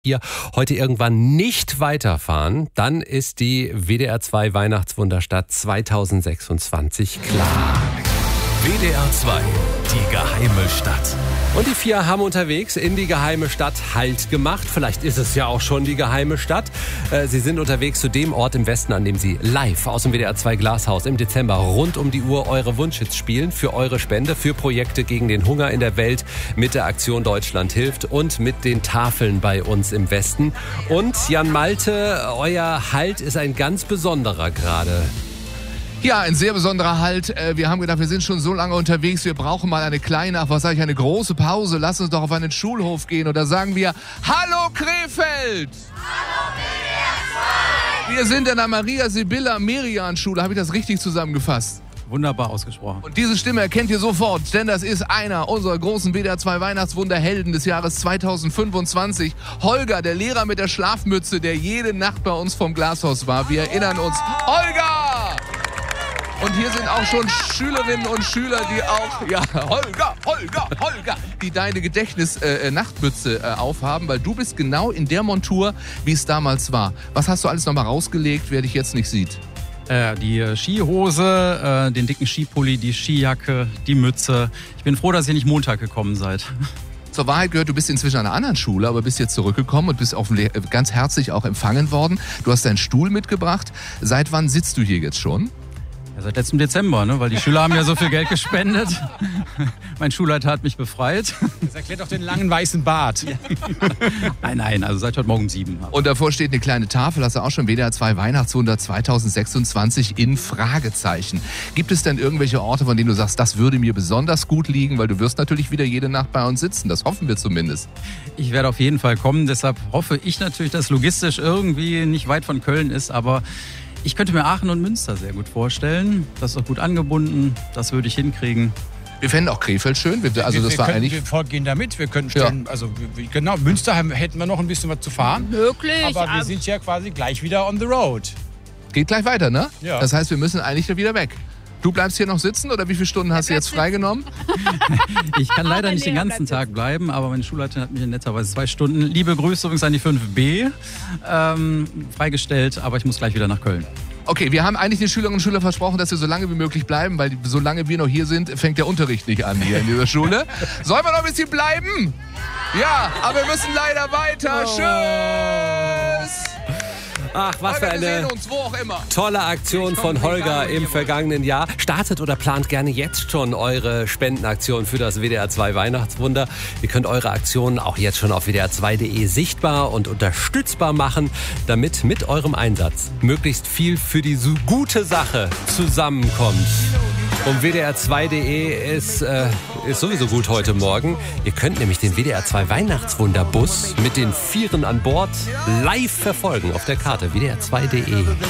ihr heute irgendwann nicht weiterfahren, dann ist die WDR 2 Weihnachtswunderstadt 2026 klar. WDR 2, die geheime Stadt. Und die 4 haben unterwegs in die geheime Stadt Halt gemacht. Vielleicht ist es ja auch schon die geheime Stadt. Sie sind unterwegs zu dem Ort im Westen, an dem sie live aus dem WDR 2 Glashaus im Dezember rund um die Uhr eure Wunschhits spielen. Für eure Spende, für Projekte gegen den Hunger in der Welt mit der Aktion Deutschland hilft und mit den Tafeln bei uns im Westen. Und Jan Malte, euer Halt ist ein ganz besonderer gerade. Ja, ein sehr besonderer Halt. Wir haben gedacht, wir sind schon so lange unterwegs, wir brauchen mal eine kleine, eine große Pause. Lass uns doch auf einen Schulhof gehen oder sagen wir, hallo Krefeld! Hallo WDR 2! Wir sind in der Maria-Sibylla-Merian-Schule. Habe ich das richtig zusammengefasst? Wunderbar ausgesprochen. Und diese Stimme erkennt ihr sofort, denn das ist einer unserer großen WDR 2 Weihnachtswunderhelden des Jahres 2025. Holger, der Lehrer mit der Schlafmütze, der jede Nacht bei uns vom Glashaus war. Wir erinnern uns. Holger! Und hier sind auch schon Schülerinnen und Schüler, die auch, Holger, die deine Gedächtnis-Nachtmütze aufhaben, weil du bist genau in der Montur, wie es damals war. Was hast du alles nochmal rausgelegt, wer dich jetzt nicht sieht? Die Skihose, den dicken Skipulli, die Skijacke, die Mütze. Ich bin froh, dass ihr nicht Montag gekommen seid. Zur Wahrheit gehört, du bist inzwischen an einer anderen Schule, aber bist jetzt zurückgekommen und bist ganz herzlich auch empfangen worden. Du hast deinen Stuhl mitgebracht. Seit wann sitzt du hier jetzt schon? Ja, seit letztem Dezember, ne? Weil die Schüler haben ja so viel Geld gespendet. Mein Schulleiter hat mich befreit. Das erklärt doch den langen weißen Bart. Ja. Nein, also seit heute Morgen um 7. Und davor steht eine kleine Tafel, hast du auch schon WDR 2 Weihnachtswunder 2026 in Fragezeichen. Gibt es denn irgendwelche Orte, von denen du sagst, das würde mir besonders gut liegen? Weil du wirst natürlich wieder jede Nacht bei uns sitzen, das hoffen wir zumindest. Ich werde auf jeden Fall kommen, deshalb hoffe ich natürlich, dass logistisch irgendwie nicht weit von Köln ist, aber ich könnte mir Aachen und Münster sehr gut vorstellen. Das ist auch gut angebunden, das würde ich hinkriegen. Wir fänden auch Krefeld schön. Wir gehen da mit. Wir könnten stellen, genau, Münster hätten wir noch ein bisschen was zu fahren. Möglich. Aber wir sind ja quasi gleich wieder on the road. Geht gleich weiter, ne? Ja. Das heißt, wir müssen eigentlich wieder weg. Du bleibst hier noch sitzen oder wie viele Stunden hast du jetzt freigenommen? Ich kann leider nicht den ganzen Tag bleiben, aber meine Schulleiterin hat mich in netterweise 2 Stunden, liebe Grüße übrigens an die 5B, freigestellt, aber ich muss gleich wieder nach Köln. Okay, wir haben eigentlich den Schülerinnen und Schülern versprochen, dass wir so lange wie möglich bleiben, weil solange wir noch hier sind, fängt der Unterricht nicht an hier in dieser Schule. Sollen wir noch ein bisschen bleiben? Ja, aber wir müssen leider weiter. Tschüss! Ach, was für eine tolle Aktion von Holger im vergangenen Jahr. Startet oder plant gerne jetzt schon eure Spendenaktion für das WDR 2 Weihnachtswunder. Ihr könnt eure Aktionen auch jetzt schon auf wdr2.de sichtbar und unterstützbar machen, damit mit eurem Einsatz möglichst viel für die gute Sache zusammenkommt. Und wdr2.de ist sowieso gut heute Morgen. Ihr könnt nämlich den WDR 2 Weihnachtswunderbus mit den 4 an Bord live verfolgen auf der Karte wdr2.de.